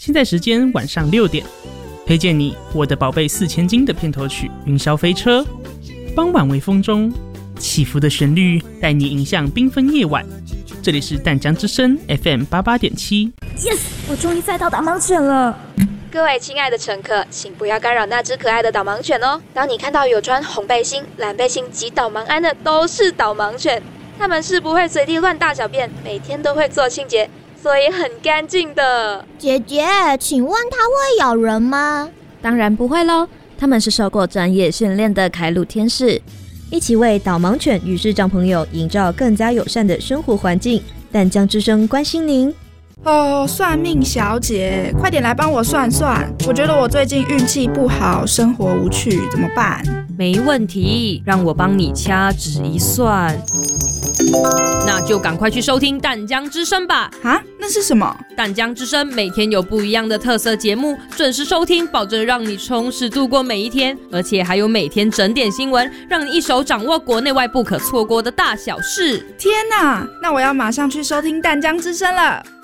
现在时间晚上6点，推荐你《我的宝贝4000斤》的片头曲《云霄飞车》。傍晚微风中，起伏的旋律带你迎向缤纷夜晚。这里是淡江之声 FM88.7。 Yes， 我终于载到导盲犬了。 各位亲爱的乘客，请不要干扰那只可爱的导盲犬哦。当你看到有穿红背心、蓝背心及导盲鞍的，都是导盲犬。它们是不会随地乱大小便，每天都会做清洁，所以很干净的。 姐姐，请问它会咬人吗？ 当然不会咯，它们是受过专业训练的开路天使。一起为导盲犬与视障朋友营造更加友善的生活环境。淡江之声关心您。 哦，算命小姐，快点来帮我算算。我觉得我最近运气不好，生活无趣，怎么办？ 没问题，让我帮你掐指一算。那就赶快去收听淡江之声吧。 啊，那是什么？ 淡江之声每天有不一样的特色节目，准时收听，保证让你充实度过每一天。而且还有每天整点新闻，让你一手掌握国内外不可错过的大小事。 天哪，那我要马上去收听淡江之声了。